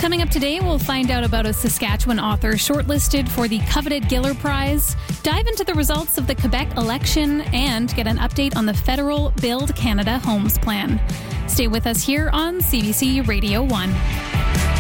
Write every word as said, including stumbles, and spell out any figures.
Coming up today, we'll find out about a Saskatchewan author shortlisted for the coveted Giller Prize, dive into the results of the Quebec election, and get an update on the federal Build Canada Homes Plan. Stay with us here on C B C Radio one.